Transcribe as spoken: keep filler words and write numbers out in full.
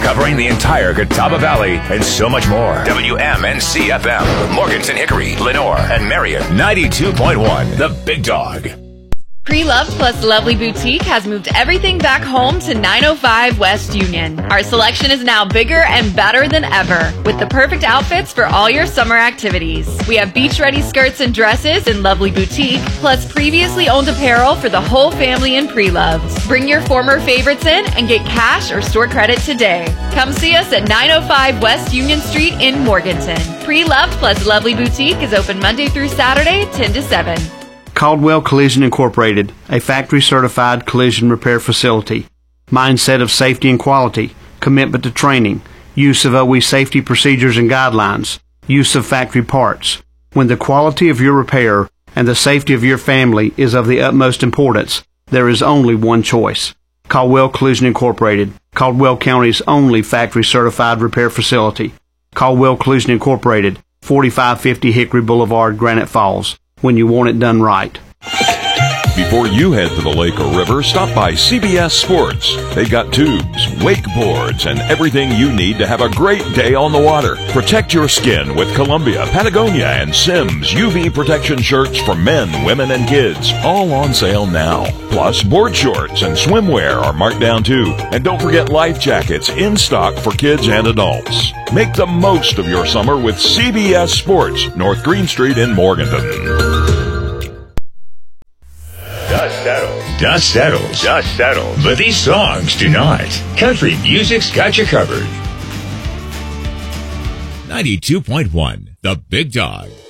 covering the entire Catawba Valley and so much more. W M N C F M, Morganton, Hickory, Lenore, and Marion. ninety-two point one, The Big Dog. Pre-Loved plus Lovely Boutique has moved everything back home to nine oh five West Union. Our selection is now bigger and better than ever, with the perfect outfits for all your summer activities. We have beach-ready skirts and dresses in Lovely Boutique, plus previously owned apparel for the whole family in Pre-Loved. Bring your former favorites in and get cash or store credit today. Come see us at nine oh five West Union Street in Morganton. Pre-Loved plus Lovely Boutique is open Monday through Saturday, ten to seven. Caldwell Collision Incorporated, a factory-certified collision repair facility. Mindset of safety and quality, commitment to training, use of O E safety procedures and guidelines, use of factory parts. When the quality of your repair and the safety of your family is of the utmost importance, there is only one choice. Caldwell Collision Incorporated, Caldwell County's only factory-certified repair facility. Caldwell Collision Incorporated, forty-five fifty Hickory Boulevard, Granite Falls. When you want it done right. Before you head to the lake or river, stop by C B S Sports. They've got tubes, wakeboards, and everything you need to have a great day on the water. Protect your skin with Columbia, Patagonia, and Sims U V protection shirts for men, women, and kids. All on sale now. Plus, board shorts and swimwear are marked down too. And don't forget life jackets in stock for kids and adults. Make the most of your summer with C B S Sports, North Green Street in Morganton. Dust settles. Dust settles. Dust settles. But these songs do not. Country music's got you covered. ninety-two point one, The Big Dog.